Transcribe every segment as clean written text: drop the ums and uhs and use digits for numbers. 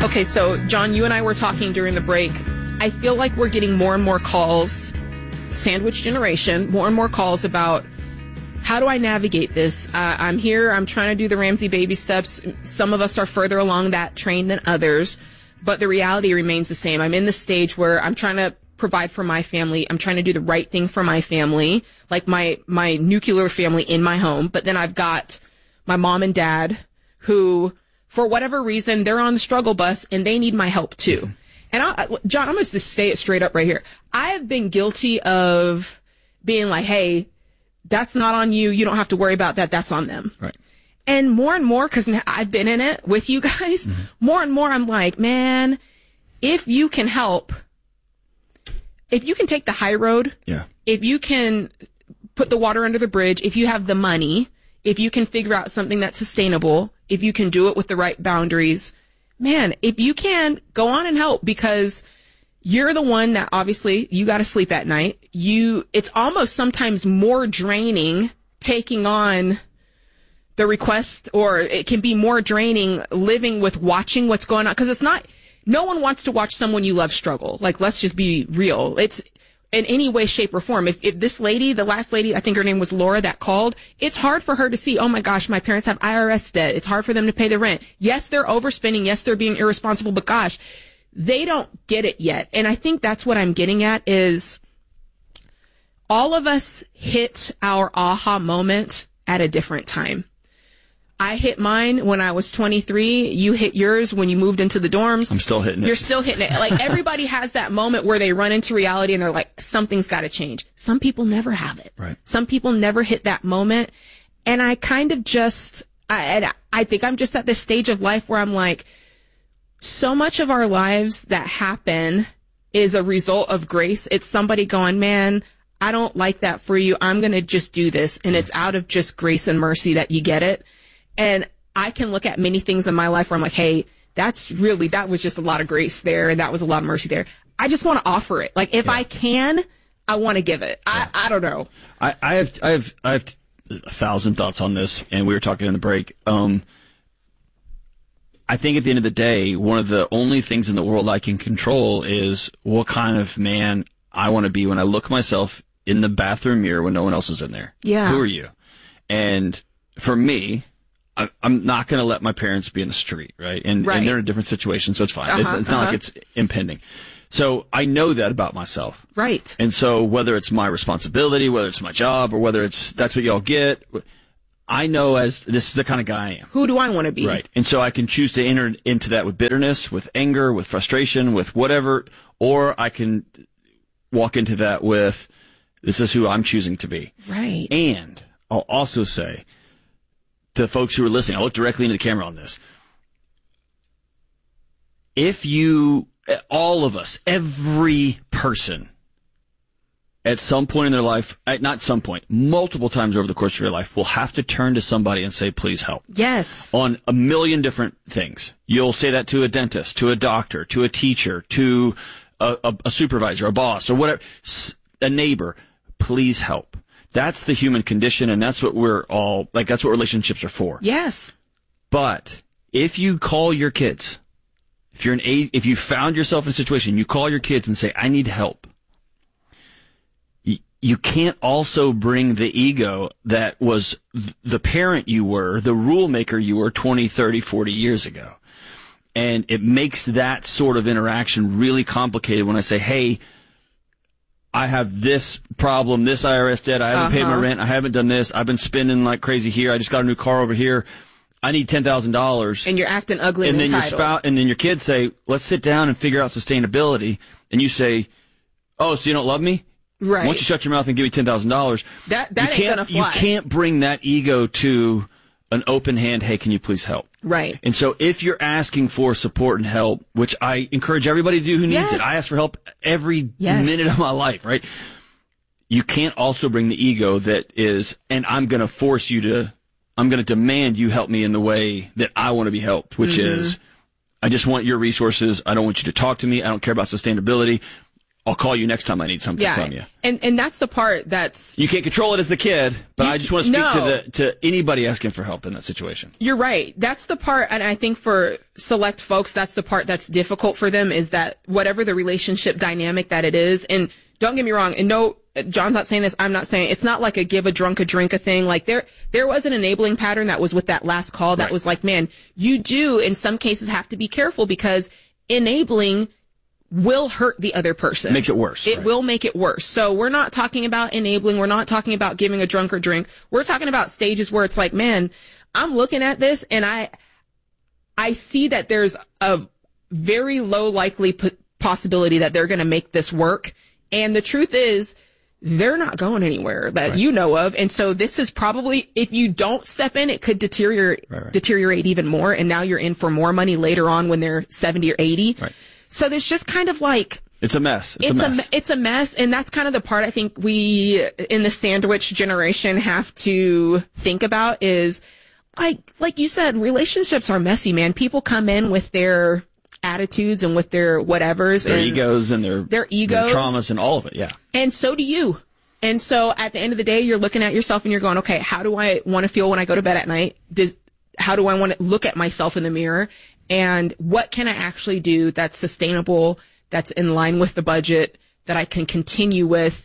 Okay, so John, you and I were talking during the break. I feel like we're getting more and more calls, sandwich generation, more and more calls about how do I navigate this? I'm here. I'm trying to do the Ramsey baby steps. Some of us are further along that train than others, but the reality remains the same. I'm in the stage where I'm trying to provide for my family. I'm trying to do the right thing for my family, like my nuclear family in my home. But then I've got my mom and dad who, for whatever reason, they're on the struggle bus and they need my help too. And John, I'm going to just say it straight up right here. I have been guilty of being like, hey, that's not on you. You don't have to worry about that. That's on them. Right. And more and more, because I've been in it with you guys, more and more I'm like, man, if you can help, if you can take the high road, if you can put the water under the bridge, if you have the money, if you can figure out something that's sustainable, if you can do it with the right boundaries, man, if you can, go on and help, because you're the one that obviously you got to sleep at night. It's almost sometimes more draining taking on the request, or it can be more draining living with watching what's going on. Cause no one wants to watch someone you love struggle. Like, let's just be real. It's in any way, shape, or form. If this lady, the last lady, I think her name was Laura, that called, it's hard for her to see, oh my gosh, my parents have IRS debt. It's hard for them to pay the rent. Yes, they're overspending. Yes, they're being irresponsible, but gosh, they don't get it yet. And I think that's what I'm getting at is all of us hit our aha moment at a different time. I hit mine when I was 23. You hit yours when you moved into the dorms. I'm still hitting it. You're still hitting it. Like, everybody has that moment where they run into reality and they're like, something's got to change. Some people never have it. Right. Some people never hit that moment. And I kind of I think I'm just at this stage of life where I'm like, so much of our lives that happen is a result of grace. It's somebody going, man, I don't like that for you. I'm going to just do this. And it's out of just grace and mercy that you get it. And I can look at many things in my life where I'm like, hey, that was just a lot of grace there. And that was a lot of mercy there. I just want to offer it. Like, if I can, I want to give it. I don't know. I have 1,000 thoughts on this, and we were talking in the break. I think at the end of the day, one of the only things in the world I can control is what kind of man I want to be when I look myself in the bathroom mirror when no one else is in there. Yeah. Who are you? And for me, I'm not going to let my parents be in the street, right? And they're in a different situation, so it's fine. It's not like it's impending. So I know that about myself. Right. And so whether it's my responsibility, whether it's my job, or whether that's what y'all get, I know as this is the kind of guy I am. Who do I want to be? Right. And so I can choose to enter into that with bitterness, with anger, with frustration, with whatever, or I can walk into that with, this is who I'm choosing to be. Right. And I'll also say to folks who are listening, I'll look directly into the camera on this. If all of us, every person, at some point in their life, not some point, multiple times over the course of your life, will have to turn to somebody and say, please help. Yes. On a million different things. You'll say that to a dentist, to a doctor, to a teacher, to a supervisor, a boss, or whatever, a neighbor. Please help. That's the human condition, and that's what that's what relationships are for. Yes. But if you call your kids, if you found yourself in a situation, you call your kids and say, I need help. You can't also bring the ego that was the parent you were, the rule maker you were 20, 30, 40 years ago. And it makes that sort of interaction really complicated when I say, hey, I have this problem, this IRS debt, I haven't paid my rent, I haven't done this, I've been spending like crazy here, I just got a new car over here, I need $10,000. And you're acting ugly and entitled. And then your kids say, let's sit down and figure out sustainability. And you say, oh, so you don't love me? Right. Once you shut your mouth and give me $10,000, that ain't gonna fly. You can't bring that ego to an open hand, hey, can you please help? Right. And so if you're asking for support and help, which I encourage everybody to do who needs it, I ask for help every minute of my life, right? You can't also bring the ego that is, and I'm going to demand you help me in the way that I want to be helped, which is, I just want your resources. I don't want you to talk to me. I don't care about sustainability. I'll call you next time I need something from you. And that's the part that's... You can't control it as the kid, but I just want to speak to anybody asking for help in that situation. You're right. That's the part, and I think for select folks, that's the part that's difficult for them, is that whatever the relationship dynamic that it is, and don't get me wrong, and no, John's not saying this, I'm not saying, it's not like a give a drunk a drink a thing. Like there was an enabling pattern that was with that last call that was like, man, you do in some cases have to be careful, because enabling will hurt the other person. Makes it worse. It will make it worse. So we're not talking about enabling. We're not talking about giving a drunk or drink. We're talking about stages where it's like, man, I'm looking at this and I see that there's a very low likely possibility that they're going to make this work. And the truth is, they're not going anywhere that you know of. And so this is probably, if you don't step in, it could deteriorate even more. And now you're in for more money later on when they're 70 or 80. Right. So there's just kind of like... It's a mess. It's a mess. And that's kind of the part I think we in the sandwich generation have to think about is, like you said, relationships are messy, man. People come in with their attitudes and with their whatevers. Their egos and their egos. Their traumas and all of it, yeah. And so do you. And so at the end of the day, you're looking at yourself and you're going, okay, how do I want to feel when I go to bed at night? How do I want to look at myself in the mirror? And what can I actually do that's sustainable, that's in line with the budget, that I can continue with,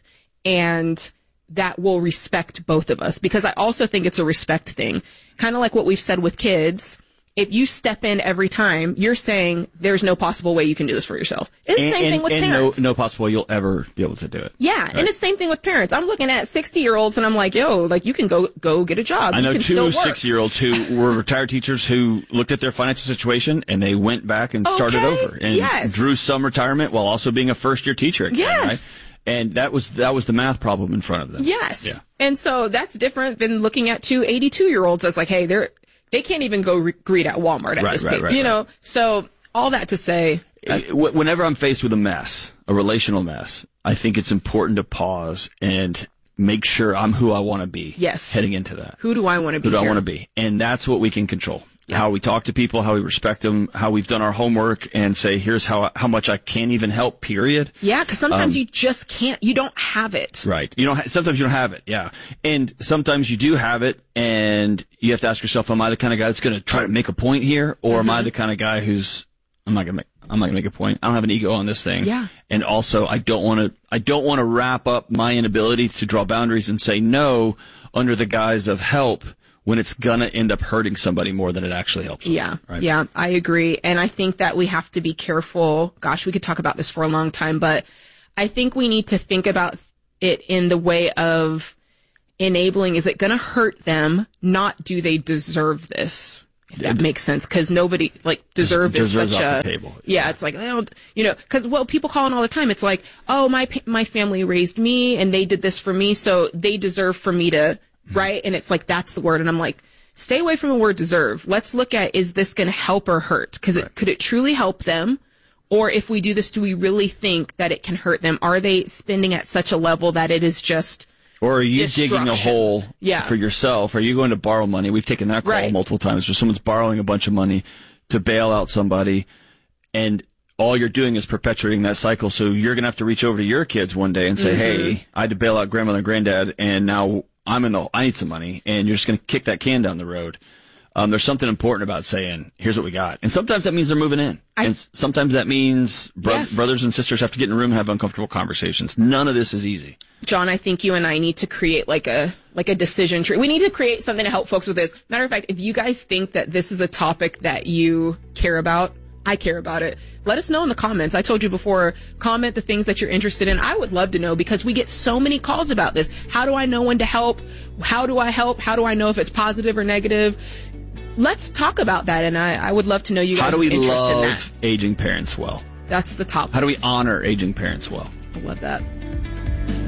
and that will respect both of us? Because I also think it's a respect thing. Kind of like what we've said with kids. If you step in every time, you're saying there's no possible way you can do this for yourself. It's the same thing with parents. No possible way you'll ever be able to do it. Yeah, right. And it's the same thing with parents. I'm looking at 60-year-olds and I'm like, yo, like you can go get a job. I know two 60-year-olds who were retired teachers who looked at their financial situation and they went back and started over and drew some retirement while also being a first-year teacher again, right? And that was the math problem in front of them. Yes. Yeah. And so that's different than looking at two 82-year-olds that's like, hey, they can't even go greet at Walmart at this point, you know? So all that to say. Whenever I'm faced with a mess, a relational mess, I think it's important to pause and make sure I'm who I want to be. Yes. Heading into that. Who do I want to be? Who do I want to be? And that's what we can control. Yeah. How we talk to people, how we respect them, how we've done our homework and say, here's how much I can't even help, period. Yeah, because sometimes you just can't. You don't have it. Right. Sometimes you don't have it, yeah. And sometimes you do have it, and you have to ask yourself, am I the kind of guy that's going to try to make a point here? Or am I the kind of guy who's, I'm not going to make a point. I don't have an ego on this thing. Yeah. And also, I don't want to wrap up my inability to draw boundaries and say no under the guise of help, when it's gonna end up hurting somebody more than it actually helps them. Yeah. Right? Yeah, I agree. And I think that we have to be careful. Gosh, we could talk about this for a long time, but I think we need to think about it in the way of enabling. Is it gonna hurt them? Not do they deserve this? If that makes sense. Cause nobody, deserve is such off the table. Yeah, it's like, cause people call in all the time. It's like, oh, my family raised me and they did this for me, so they deserve for me to, right? And it's like, that's the word. And I'm like, stay away from the word deserve. Let's look at, is this going to help or hurt? Because could it truly help them? Or if we do this, do we really think that it can hurt them? Are they spending at such a level that it is just Or are you digging a hole for yourself? Are you going to borrow money? We've taken that call multiple times where someone's borrowing a bunch of money to bail out somebody, and all you're doing is perpetuating that cycle. So you're going to have to reach over to your kids one day and say, hey, I had to bail out grandmother and granddad, and now I need some money, and you're just going to kick that can down the road. There's something important about saying, here's what we got. And sometimes that means they're moving in. And sometimes that means brothers and sisters have to get in a room and have uncomfortable conversations. None of this is easy. John, I think you and I need to create like a decision tree. We need to create something to help folks with this. Matter of fact, if you guys think that this is a topic that you care about, I care about it. Let us know in the comments. I told you before, comment the things that you're interested in. I would love to know, because we get so many calls about this. How do I know when to help? How do I help? How do I know if it's positive or negative? Let's talk about that, and I would love to know you guys' interest in that. How do we love aging parents well? That's the topic. How do we honor aging parents well? I love that.